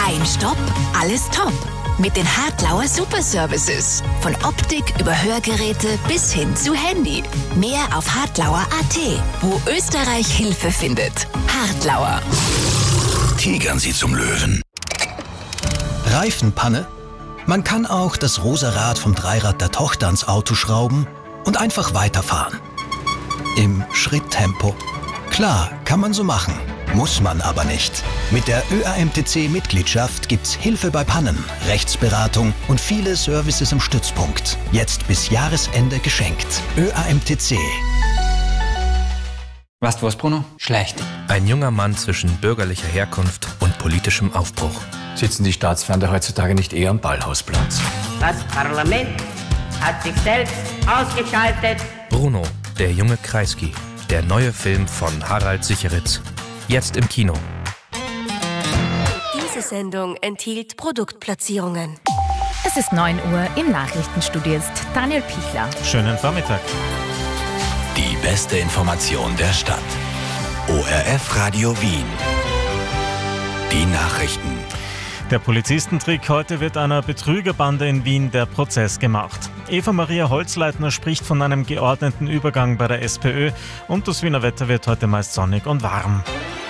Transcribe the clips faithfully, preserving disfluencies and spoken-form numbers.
Ein Stopp, alles top. Mit den Hartlauer Super Services. Von Optik über Hörgeräte bis hin zu Handy. Mehr auf hartlauer punkt at, wo Österreich Hilfe findet. Hartlauer. Tigern Sie zum Löwen. Reifenpanne? Man kann auch das rosa Rad vom Dreirad der Tochter ans Auto schrauben und einfach weiterfahren. Im Schritttempo. Klar, kann man so machen. Muss man aber nicht. Mit der Ö A M T C-Mitgliedschaft gibt's Hilfe bei Pannen, Rechtsberatung und viele Services im Stützpunkt. Jetzt bis Jahresende geschenkt. Ö A M T C. Weißt du was, Bruno? Schlecht. Ein junger Mann zwischen bürgerlicher Herkunft und politischem Aufbruch. Sitzen die Staatsfeinde heutzutage nicht eher am Ballhausplatz? Das Parlament hat sich selbst ausgeschaltet. Bruno, der junge Kreisky. Der neue Film von Harald Sicheritz. Jetzt im Kino. Diese Sendung enthielt Produktplatzierungen. Es ist neun Uhr, im Nachrichtenstudio ist Daniel Pichler. Schönen Vormittag. Die beste Information der Stadt. O R F Radio Wien. Die Nachrichten. Der Polizistentrick: Heute wird einer Betrügerbande in Wien der Prozess gemacht. Eva-Maria Holzleitner spricht von einem geordneten Übergang bei der SPÖ und das Wiener Wetter wird heute meist sonnig und warm.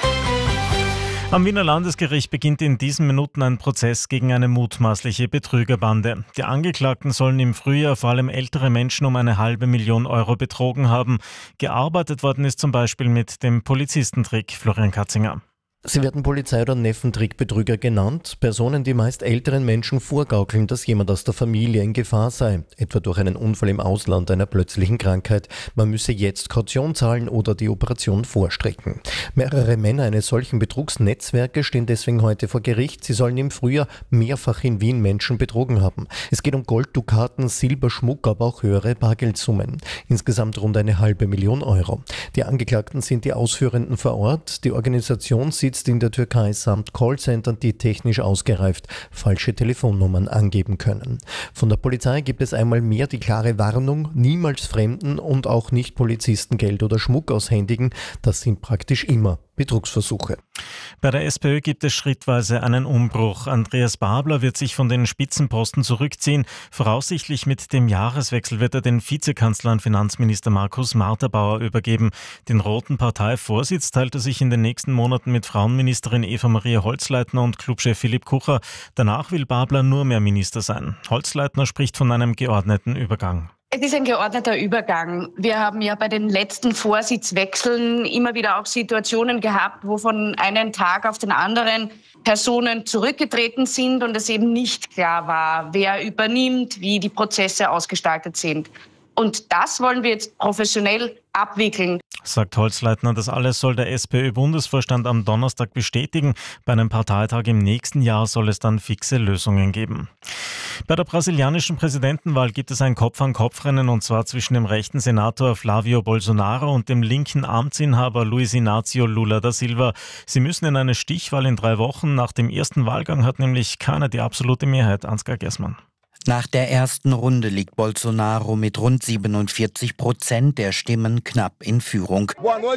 Am Wiener Landesgericht beginnt in diesen Minuten ein Prozess gegen eine mutmaßliche Betrügerbande. Die Angeklagten sollen im Frühjahr vor allem ältere Menschen um eine halbe Million Euro betrogen haben. Gearbeitet worden ist zum Beispiel mit dem Polizistentrick. Florian Katzinger. Sie werden Polizei- oder Neffentrickbetrüger genannt, Personen, die meist älteren Menschen vorgaukeln, dass jemand aus der Familie in Gefahr sei, etwa durch einen Unfall im Ausland, einer plötzlichen Krankheit. Man müsse jetzt Kaution zahlen oder die Operation vorstrecken. Mehrere Männer eines solchen Betrugsnetzwerkes stehen deswegen heute vor Gericht. Sie sollen im Frühjahr mehrfach in Wien Menschen betrogen haben. Es geht um Golddukaten, Silberschmuck, aber auch höhere Bargeldsummen. Insgesamt rund eine halbe Million Euro. Die Angeklagten sind die Ausführenden vor Ort. Die Organisation sitzt in der Türkei samt Callcentern, die technisch ausgereift falsche Telefonnummern angeben können. Von der Polizei gibt es einmal mehr die klare Warnung: niemals Fremden und auch nicht Polizisten Geld oder Schmuck aushändigen. Das sind praktisch immer Betrugsversuche. Bei der SPÖ gibt es schrittweise einen Umbruch. Andreas Babler wird sich von den Spitzenposten zurückziehen. Voraussichtlich mit dem Jahreswechsel wird er den Vizekanzler und Finanzminister Markus Marterbauer übergeben. Den roten Parteivorsitz teilt er sich in den nächsten Monaten mit Frauenministerin Eva-Maria Holzleitner und Clubchef Philipp Kucher. Danach will Babler nur mehr Minister sein. Holzleitner spricht von einem geordneten Übergang. Es ist ein geordneter Übergang. Wir haben ja bei den letzten Vorsitzwechseln immer wieder auch Situationen gehabt, wo von einem Tag auf den anderen Personen zurückgetreten sind und es eben nicht klar war, wer übernimmt, wie die Prozesse ausgestaltet sind. Und das wollen wir jetzt professionell abwickeln. Sagt Holzleitner, das alles soll der SPÖ-Bundesvorstand am Donnerstag bestätigen. Bei einem Parteitag im nächsten Jahr soll es dann fixe Lösungen geben. Bei der brasilianischen Präsidentenwahl gibt es ein Kopf-an-Kopf-Rennen, und zwar zwischen dem rechten Senator Flávio Bolsonaro und dem linken Amtsinhaber Luiz Inácio Lula da Silva. Sie müssen in eine Stichwahl in drei Wochen. Nach dem ersten Wahlgang hat nämlich keiner die absolute Mehrheit. Ansgar Gessmann. Nach der ersten Runde liegt Bolsonaro mit rund siebenundvierzig Prozent der Stimmen knapp in Führung.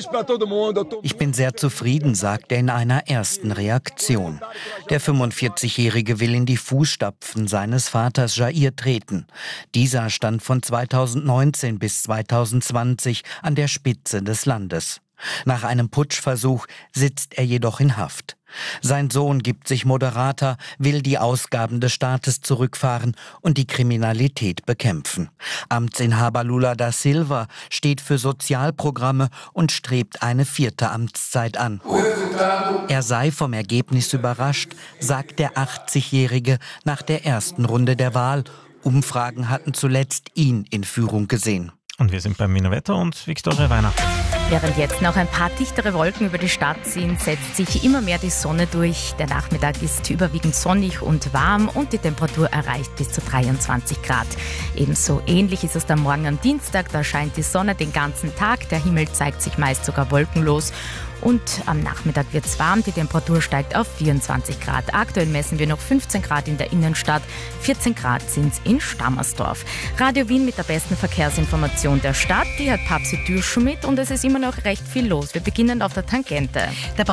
Ich bin sehr zufrieden, sagt er in einer ersten Reaktion. Der fünfundvierzigjährige will in die Fußstapfen seines Vaters Jair treten. Dieser stand von zweitausendneunzehn bis zweitausendzwanzig an der Spitze des Landes. Nach einem Putschversuch sitzt er jedoch in Haft. Sein Sohn gibt sich moderater, will die Ausgaben des Staates zurückfahren und die Kriminalität bekämpfen. Amtsinhaber Lula da Silva steht für Sozialprogramme und strebt eine vierte Amtszeit an. Er sei vom Ergebnis überrascht, sagt der achtzigjährige nach der ersten Runde der Wahl. Umfragen hatten zuletzt ihn in Führung gesehen. Und wir sind beim Wiener Wetter und Viktoria Weiner. Während jetzt noch ein paar dichtere Wolken über die Stadt ziehen, setzt sich immer mehr die Sonne durch. Der Nachmittag ist überwiegend sonnig und warm und die Temperatur erreicht bis zu dreiundzwanzig Grad. Ebenso ähnlich ist es dann morgen am Dienstag. Da scheint die Sonne den ganzen Tag. Der Himmel zeigt sich meist sogar wolkenlos. Und am Nachmittag wird es warm, die Temperatur steigt auf vierundzwanzig Grad. Aktuell messen wir noch fünfzehn Grad in der Innenstadt, vierzehn Grad sind es in Stammersdorf. Radio Wien mit der besten Verkehrsinformation der Stadt, die hat Papsi Dürschmidt und es ist immer noch recht viel los. Wir beginnen auf der Tangente. Der